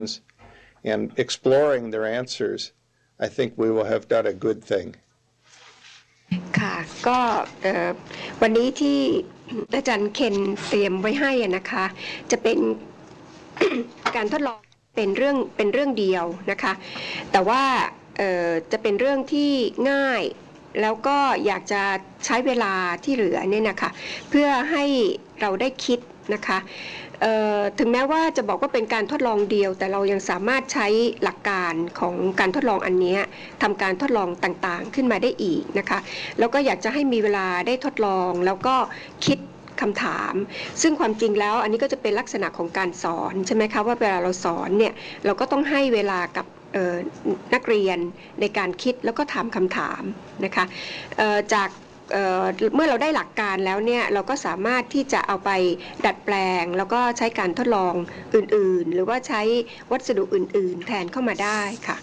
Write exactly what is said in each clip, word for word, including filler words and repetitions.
and exploring their answers, I think we will have done a good thing. ค่ะก็วันนี้ที่อาจารย์เคนเตรียมไว้ให้นะคะจะเป็น การทดลองเป็นเรื่องเป็นเรื่องเดียวนะคะแต่ว่าจะเป็นเรื่องที่ง่ายแล้วก็อยากจะใช้เวลาที่เหลือเนี่ยนะคะเพื่อให้เราได้คิดนะคะถึงแม้ว่าจะบอกว่าเป็นการทดลองเดียวแต่เรายังสามารถใช้หลักการของการทดลองอันนี้ทำการทดลองต่างๆขึ้นมาได้อีกนะคะแล้วก็อยากจะให้มีเวลาได้ทดลองแล้วก็คิดคำถามซึ่งความจริงแล้วอันนี้ก็จะเป็นลักษณะของการสอนใช่ไหมคะว่าเวลาเราสอนเนี่ยเราก็ต้องให้เวลากับนักเรียนในการคิดแล้วก็ถามคำถามนะคะจากเมื่อเราได้หลักการแล้วเนี่ยเราก็สามารถที่จะเอาไปดัดแปลงแล้วก็ใช้การทดลองอื่นๆหรือว่าใช้วัสดุอื่นๆแทนเข้ามาได้ค่ะ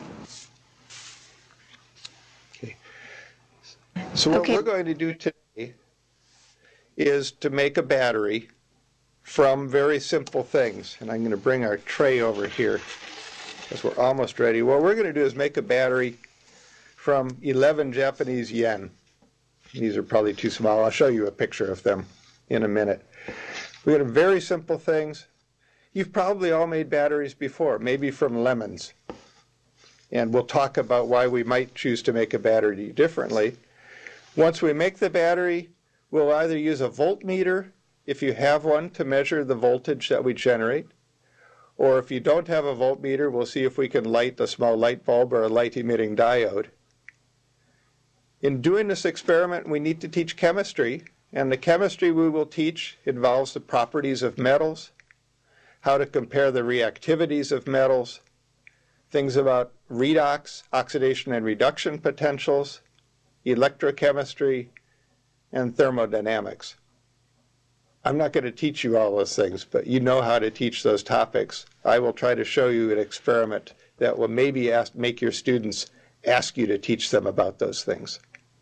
Okay. So what okay. we're going to do today is to make a battery from very simple things, and I'm going to bring our tray over here because we're almost ready. What we're going to do is make a battery from eleven Japanese yen. These are probably too small. I'll show you a picture of them in a minute. We have very simple things. You've probably all made batteries before, maybe from lemons. And we'll talk about why we might choose to make a battery differently. Once we make the battery, we'll either use a voltmeter, if you have one, to measure the voltage that we generate. Or if you don't have a voltmeter, we'll see if we can light a small light bulb or a light-emitting diode. In doing this experiment, we need to teach chemistry, and the chemistry we will teach involves the properties of metals, how to compare the reactivities of metals, things about redox, oxidation and reduction potentials, electrochemistry, and thermodynamics. I'm not going to teach you all those things, but you know how to teach those topics. I will try to show you an experiment that will maybe ask, make your students ask you to teach them about those things.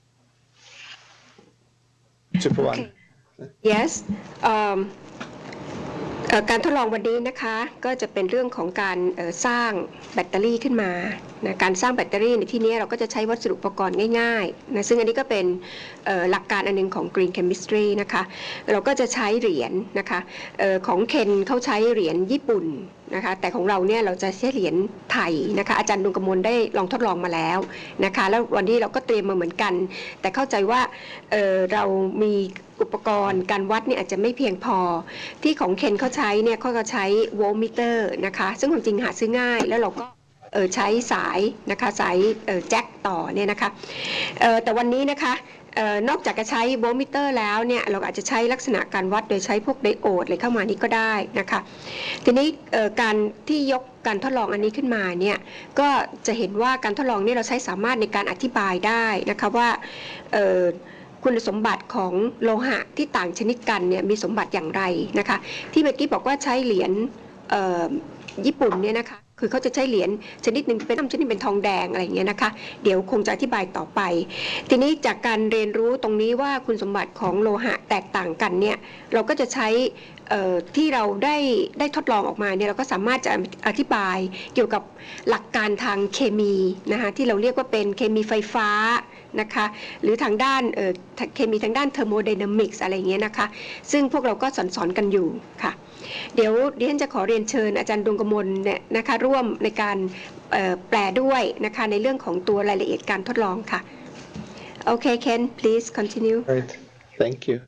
Okay. Yes. Um, การทดลองวันนี้นะคะก็จะเป็นเรื่องของการสร้างแบตเตอรี่ขึ้นมานะการสร้างแบตเตอรี่ในที่นี้เราก็จะใช้วัสดุอุปกรณ์ง่ายๆนะซึ่งอันนี้ก็เป็นหลักการอันนึงของ Green Chemistry นะคะเราก็จะใช้เหรียญนะคะของเคนเขาใช้เหรียญญี่ปุ่นนะคะแต่ของเราเนี่ยเราจะใช้เหรียญไทยนะคะอาจารย์ดวงกมลได้ลองทดลองมาแล้วนะคะแล้ววันนี้เราก็เตรียมมาเหมือนกันแต่เข้าใจว่า เ, เรามีอุปกรณ์การวัดเนี่ยอาจจะไม่เพียงพอที่ของเคนเขาใช้เนี่ยเขาก็ใช้โวลต์มิเตอร์นะคะซึ่งความจริงหาซื้อง่ายแล้วเราก็ใช้สายนะคะสายแจ็คต่อเนี่ยนะคะแต่วันนี้นะคะนอกจากจะใช้โวลต์มิเตอร์แล้วเนี่ยเราอาจจะใช้ลักษณะการวัดโดยใช้พวกไดโอดอะไรเข้ามานี้ก็ได้นะคะทีนี้การที่ยกการทดลองอันนี้ขึ้นมาเนี่ยก็จะเห็นว่าการทดลองนี้เราใช้สามารถในการอธิบายได้นะคะว่าคุณสมบัติของโลหะที่ต่างชนิดกันเนี่ยมีสมบัติอย่างไรนะคะที่เมื่อกี้บอกว่าใช้เหรียญญี่ปุ่นเนี่ยนะคะคือเขาจะใช้เหรียญชนิดหนึ่งเป็นน้ำชนิดเป็นทองแดงอะไรอย่างเงี้ยนะคะเดี๋ยวคงจะอธิบายต่อไปทีนี้จากการเรียนรู้ตรงนี้ว่าคุณสมบัติของโลหะแตกต่างกันเนี่ยเราก็จะใช้ที่เราได้ได้ทดลองออกมาเนี่ยเราก็สามารถจะอธิบายเกี่ยวกับหลักการทางเคมีนะคะที่เราเรียกว่าเป็นเคมีไฟฟ้านะคะหรือทางด้านเคมีทางด้านเทอร์โมไดนามิกส์อะไรอย่างเงี้ยนะคะซึ่งพวกเราก็สอนสอนกันอยู่ค่ะเดี๋ยวดิฉันจะขอเรียนเชิญอาจารย์ดวงกมลเนี่ยนะคะร่วมในการแปลด้วยนะคะในเรื่องของตัวรายละเอียดการทดลองค่ะ Okay, Ken, please continue. Right. Thank you.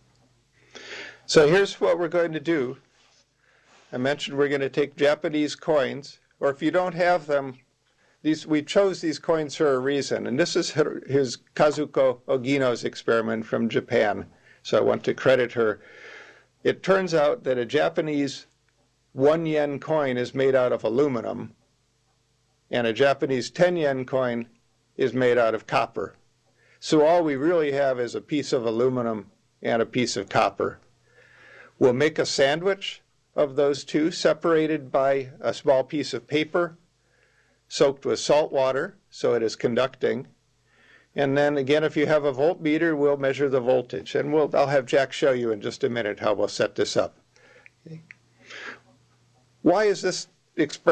So here's what we're going to do. I mentioned we're going to take Japanese coins, or if you don't have them, these we chose these coins for a reason. And this is her, his Kazuko Ogino's experiment from Japan. So I want to credit her. It turns out that a Japanese one yen coin is made out of aluminum, and a Japanese ten yen coin is made out of copper. So all we really have is a piece of aluminum and a piece of copper. We'll make a sandwich of those two, separated by a small piece of paper, soaked with salt water so it is conducting. And then again, if you have a voltmeter, we'll measure the voltage. And we'll, I'll have Jack show you in just a minute how we'll set this up. Okay. Why is this experiment